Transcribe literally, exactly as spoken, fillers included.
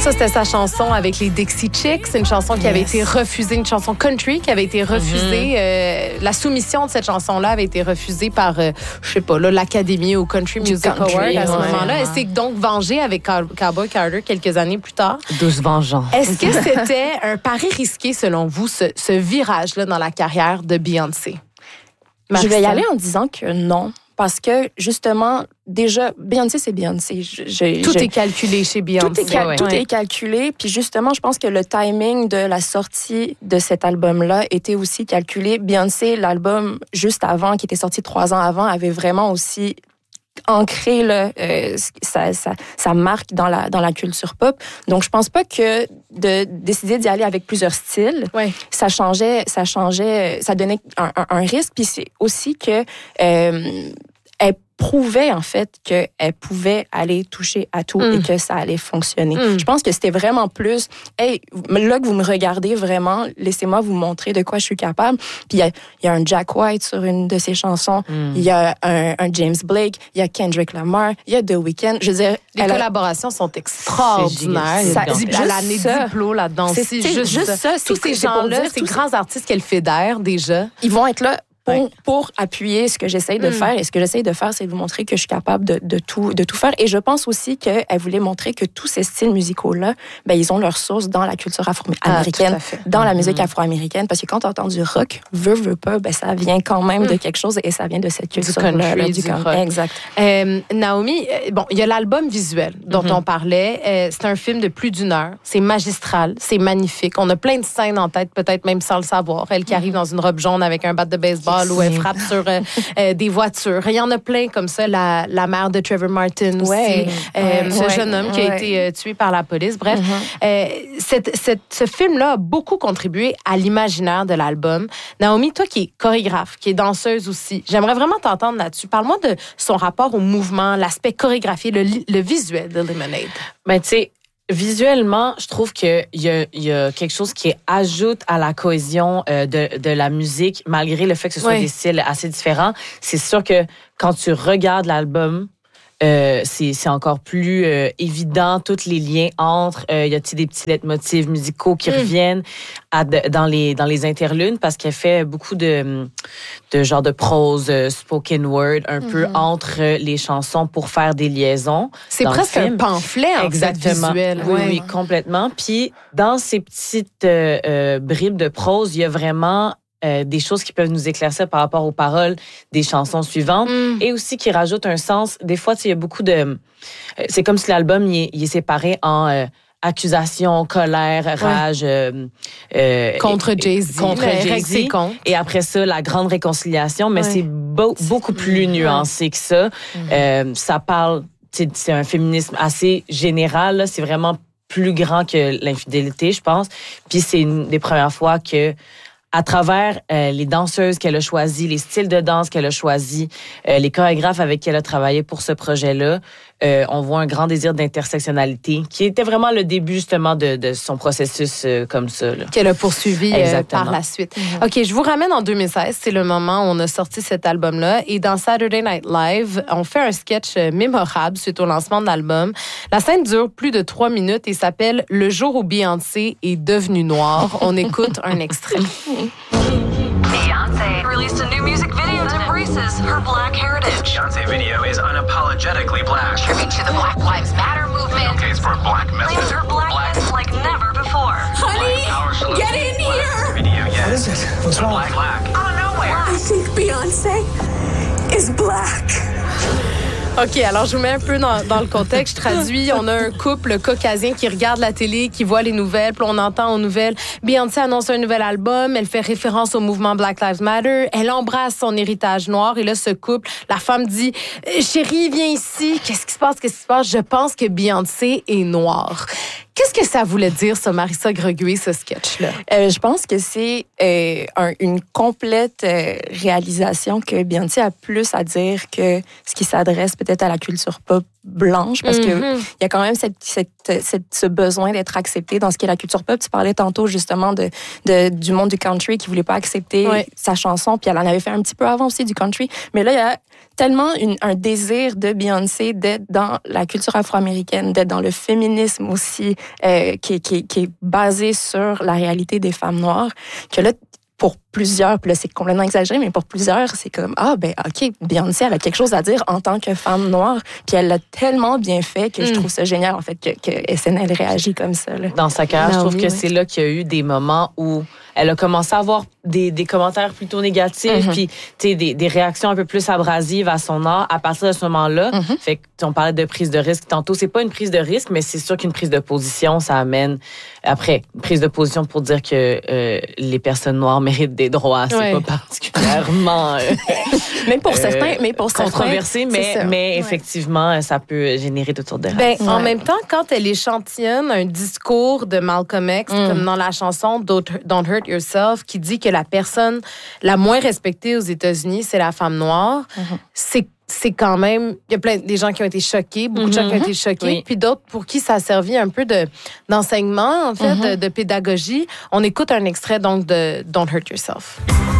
Ça, c'était sa chanson avec les Dixie Chicks. C'est une chanson qui yes. avait été refusée, une chanson country qui avait été refusée. Mm-hmm. Euh, la soumission de cette chanson-là avait été refusée par, euh, je sais pas, là, l'Académie au Country Music country, Award à ce ouais, moment-là. Ouais. Elle s'est donc vengée avec Cowboy Carter quelques années plus tard. Douce vengeance. Est-ce que c'était un pari risqué, selon vous, ce, ce virage-là dans la carrière de Beyoncé? Marissa? Je vais y aller en disant que non. Parce que, justement, déjà, Beyoncé, c'est Beyoncé. Je, je, tout je, est calculé chez Beyoncé. Tout, est, cal- ouais. tout ouais. est calculé. Puis, justement, je pense que le timing de la sortie de cet album-là était aussi calculé. Beyoncé, l'album juste avant, qui était sorti trois ans avant, avait vraiment aussi ancré là, euh, sa, sa, sa marque dans la, dans la culture pop. Donc, je pense pas que de décider d'y aller avec plusieurs styles, ouais. ça changeait, ça changeait, ça donnait un, un, un risque. Puis c'est aussi que euh, elle prouvait en fait qu'elle pouvait aller toucher à tout mm. et que ça allait fonctionner. Mm. Je pense que c'était vraiment plus, hey, là que vous me regardez vraiment, laissez-moi vous montrer de quoi je suis capable. Puis il y a, y a un Jack White sur une de ses chansons, il mm. y a un, un James Blake, il y a Kendrick Lamar, il y a The Weeknd. Je veux dire, les collaborations a... sont extraordinaires. Ça, elle a l'année Diplo là-dedans. C'est, c'est juste, juste ça. Tous ces gens-là, ces grands artistes qu'elle fédère déjà, ils vont être là. Pour, pour appuyer ce que j'essaye de mm. faire. Et ce que j'essaye de faire, c'est de vous montrer que je suis capable de, de, tout, de tout faire. Et je pense aussi qu'elle voulait montrer que tous ces styles musicaux-là, ben, ils ont leur source dans la culture afro-américaine, ah, dans la musique mm. afro-américaine. Parce que quand tu entends du rock, veut, veut pas, ben, ça vient quand même mm. de quelque chose et ça vient de cette culture-là. Du country, du du rock. Exact. Euh, Naomi, bon, il y a l'album visuel dont mm-hmm. on parlait. Euh, c'est un film de plus d'une heure. C'est magistral, c'est magnifique. On a plein de scènes en tête, peut-être même sans le savoir. Elle qui arrive dans une robe jaune avec un bat de baseball où elle frappe sur euh, euh, des voitures. Il y en a plein comme ça. La, la mère de Trevor Martin aussi. Ouais, euh, ouais, ce ouais, jeune homme ouais. qui a été euh, tué par la police. Bref, mm-hmm. euh, cette, cette, ce film-là a beaucoup contribué à l'imaginaire de l'album. Naomi, toi qui es chorégraphe, qui est danseuse aussi, j'aimerais vraiment t'entendre là-dessus. Parle-moi de son rapport au mouvement, l'aspect chorégraphié, le, le visuel de Lemonade. Ben, tu sais, visuellement, je trouve qu'il y a, il y a quelque chose qui ajoute à la cohésion euh, de, de la musique, malgré le fait que ce soit oui. des styles assez différents. C'est sûr que quand tu regardes l'album, Euh, c'est, c'est encore plus euh, évident, tous les liens entre. Euh, y a des petits leitmotifs musicaux qui mm. reviennent à de, dans, les, dans les interludes parce qu'elle fait beaucoup de, de genre de prose, euh, spoken word, un mm-hmm. peu entre les chansons pour faire des liaisons. C'est presque un pamphlet, en Exactement. fait, visuel. Oui, ouais. oui, complètement. Puis, dans ces petites euh, euh, bribes de prose, il y a vraiment Euh, des choses qui peuvent nous éclaircir par rapport aux paroles des chansons suivantes mm. et aussi qui rajoutent un sens. Des fois, il y a beaucoup de... Euh, c'est comme si l'album il est, il est séparé en euh, accusation, colère, rage... Ouais. Euh, euh, contre Jay-Z. Contre Jay-Z. Et après ça, la grande réconciliation. Mais ouais. c'est beau, beaucoup plus nuancé ouais. que ça. Mm. Euh, ça parle... C'est un féminisme assez général. Là. C'est vraiment plus grand que l'infidélité, je pense. Puis c'est une des premières fois que à travers euh, les danseuses qu'elle a choisies, les styles de danse qu'elle a choisis, euh, les chorégraphes avec qui elle a travaillé pour ce projet-là, euh, on voit un grand désir d'intersectionnalité qui était vraiment le début justement de, de son processus euh, comme ça. Là. Qu'elle a poursuivi euh, par la suite. Mm-hmm. OK, je vous ramène en deux mille seize. C'est le moment où on a sorti cet album-là. Et dans Saturday Night Live, on fait un sketch mémorable suite au lancement de l'album. La scène dure plus de trois minutes et s'appelle « Le jour où Beyoncé est devenue noire ». On écoute un extrait. Beyoncé released a new music video that embraces her black heritage. Beyoncé video is unapologetically black. Tribute to the Black Lives Matter movement. Showcase for black message. Claims her blackness like never before. Honey, get in here! Video, yes. What is it? What's wrong? Black, black. Out of nowhere. I think Beyoncé is black. OK, alors je vous mets un peu dans, dans le contexte. Je traduis. On a un couple caucasien qui regarde la télé, qui voit les nouvelles. Puis on entend aux nouvelles, Beyoncé annonce un nouvel album. Elle fait référence au mouvement Black Lives Matter. Elle embrasse son héritage noir. Et là, ce couple, la femme dit, chérie, viens ici. Qu'est-ce qui se passe? Qu'est-ce qui se passe? Je pense que Beyoncé est noire. Qu'est-ce que ça voulait dire, ça, Marissa Greguet, ce sketch-là? Euh, je pense que c'est euh, un, une complète euh, réalisation que Beyoncé a plus à dire que ce qui s'adresse peut-être à la culture pop blanche parce que Mhm. il y a quand même cette, cette, cette, ce besoin d'être accepté dans ce qui est la culture pop. Tu parlais tantôt justement de, de, du monde du country qui voulait pas accepter Ouais. sa chanson, puis elle en avait fait un petit peu avant aussi du country. Mais là, il y a tellement une, un désir de Beyoncé d'être dans la culture afro-américaine, d'être dans le féminisme aussi, euh, qui, qui, qui est basé sur la réalité des femmes noires, que là, pour plusieurs, puis là, c'est complètement exagéré, mais pour plusieurs, c'est comme, ah, ben, OK, Beyoncé, elle a quelque chose à dire en tant que femme noire, puis elle l'a tellement bien fait que mm. je trouve ça génial, en fait, que, que S N L réagit comme ça. Là. Dans sa carrière, je trouve oui, que oui. c'est là qu'il y a eu des moments où elle a commencé à avoir des, des commentaires plutôt négatifs, Mm-hmm. puis, tu sais, des, des réactions un peu plus abrasives à son art. À partir de ce moment-là, Mm-hmm. fait que, on parlait de prise de risque tantôt. C'est pas une prise de risque, mais c'est sûr qu'une prise de position, ça amène, après, une prise de position pour dire que euh, les personnes noires méritent des droits. C'est Ouais. pas particulièrement euh, Mais pour euh, certains, mais pour certains, controversé, mais, c'est ça. mais Ouais. effectivement, ça peut générer toutes sortes de Ben, en Ouais. même temps, quand elle échantillonne un discours de Malcolm X, Mm. comme dans la chanson Don't, Don't Hurt Yourself, qui dit que la personne la moins respectée aux États-Unis, c'est la femme noire, Mm-hmm. c'est c'est quand même... Il y a plein des gens qui ont été choqués, beaucoup de gens qui ont été choqués, Oui. puis d'autres pour qui ça a servi un peu de, d'enseignement, en fait, de, de pédagogie. On écoute un extrait, donc, de Don't Hurt Yourself.